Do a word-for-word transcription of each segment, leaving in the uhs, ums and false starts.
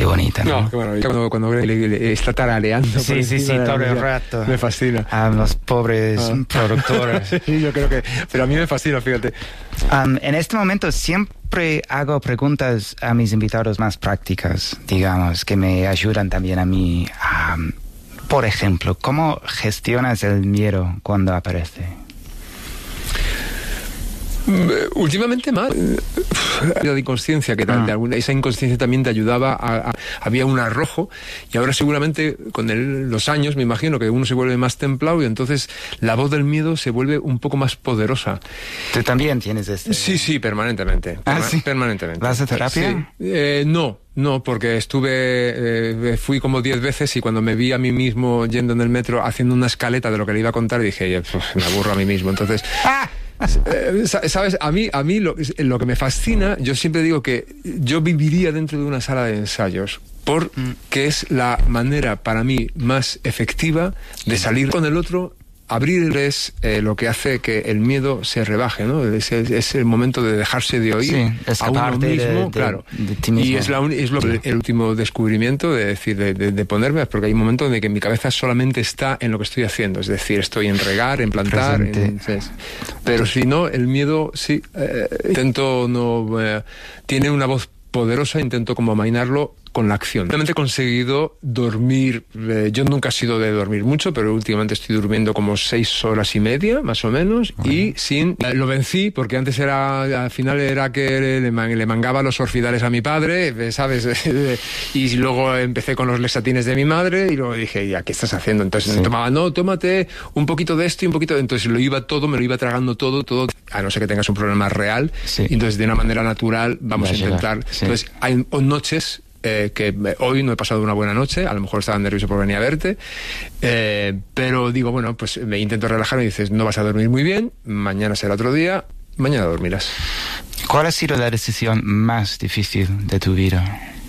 Qué bonita, ¿no? No, qué maravilla. Cuando, cuando le, le, le está tarareando. Sí, sí, sí, todo el rato. Me fascina. A los pobres ah. productores. Sí, yo creo que... Pero a mí me fascina, fíjate. Um, en este momento siempre hago preguntas a mis invitados más prácticas, digamos, que me ayudan también a mí. Um, por ejemplo, ¿cómo gestionas el miedo cuando aparece? Últimamente más de inconsciencia, que ah. de alguna, esa inconsciencia también te ayudaba a, a, había un arrojo, y ahora seguramente con el, los años me imagino que uno se vuelve más templado y entonces la voz del miedo se vuelve un poco más poderosa. ¿Tú también tienes este? Sí, sí, permanentemente. ¿Ah, perma- sí? Permanentemente. ¿Vas a terapia? Sí. Eh, no. No, porque estuve, eh, fui como diez veces y cuando me vi a mí mismo yendo en el metro haciendo una escaleta de lo que le iba a contar, dije, me aburro a mí mismo. Entonces, ¡ah! eh, sabes, a mí, a mí lo, lo que me fascina, yo siempre digo que yo viviría dentro de una sala de ensayos, porque es la manera para mí más efectiva de salir con el otro. Abrir es eh, lo que hace que el miedo se rebaje, ¿no? Es, es, es el momento de dejarse de oír sí, a uno mismo, de, de, claro. De ti mismo. Y es, la un, es lo, sí. el último descubrimiento de decir, de, de, de ponerme, porque hay un momento en el que mi cabeza solamente está en lo que estoy haciendo, es decir, estoy en regar, en plantar, en, es, pero si no, el miedo, sí, eh, intento no, eh, tiene una voz poderosa, intento como amainarlo con la acción. Realmente he conseguido dormir, eh, yo nunca he sido de dormir mucho, pero últimamente estoy durmiendo como seis horas y media, más o menos, uh-huh. y sin, eh, lo vencí, porque antes era, al final era que le, le mangaba los orfidales a mi padre, ¿sabes? Y luego empecé con los lexatines de mi madre, y luego dije, ya, ¿qué estás haciendo? Entonces sí. me tomaba, no, tómate un poquito de esto y un poquito de... Entonces lo iba todo, me lo iba tragando todo, todo, a no ser que tengas un problema real, sí. y entonces de una manera natural vamos Va a intentar. Sí. Entonces hay noches Eh, que hoy no he pasado una buena noche, a lo mejor estaba nervioso por venir a verte, eh, pero digo, bueno, pues me intento relajar y dices, no vas a dormir muy bien, mañana será otro día, mañana dormirás. ¿Cuál ha sido la decisión más difícil de tu vida?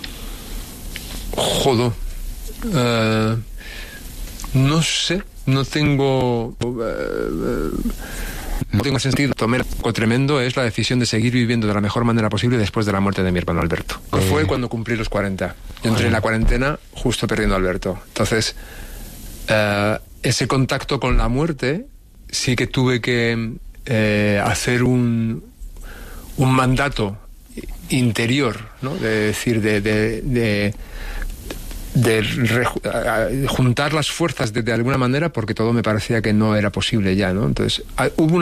Jodo. Uh, no sé, no tengo... Uh, uh, No tengo sentido. Tomé algo tremendo, es la decisión de seguir viviendo de la mejor manera posible después de la muerte de mi hermano Alberto. Eh. Fue cuando cumplí los cuarenta. Yo entré en la cuarentena justo perdiendo a Alberto. Entonces, eh, ese contacto con la muerte, sí que tuve que eh, hacer un, un mandato interior, ¿no? De decir, de... de, de de re, juntar las fuerzas de, de alguna manera, porque todo me parecía que no era posible ya, ¿no? Entonces, hubo una